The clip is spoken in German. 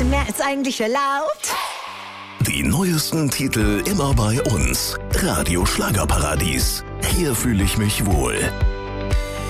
bisschen mehr als eigentlich erlaubt. Die neuesten Titel immer bei uns. Radio Schlagerparadies. Hier fühle ich mich wohl.